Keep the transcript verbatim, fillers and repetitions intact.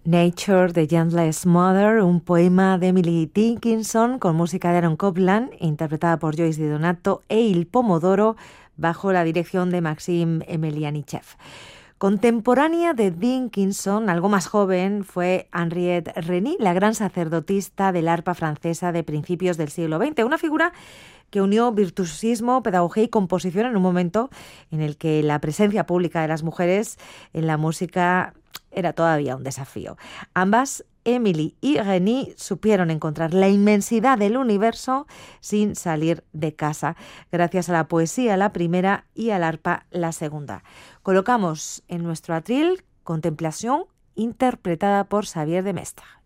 Nature, The Gentlest Mother, un poema de Emily Dickinson con música de Aaron Copland, interpretada por Joyce Di Donato e Il Pomodoro, bajo la dirección de Maxim Emelianichev. Contemporánea de Dickinson, algo más joven, fue Henriette Reny, la gran sacerdotista del arpa francesa de principios del siglo veinte, una figura que unió virtuosismo, pedagogía y composición en un momento en el que la presencia pública de las mujeres en la música era todavía un desafío. Ambas, Emily y Reny, supieron encontrar la inmensidad del universo sin salir de casa, gracias a la poesía la primera y al arpa la segunda. Colocamos en nuestro atril Contemplación, interpretada por Xavier de Mestre.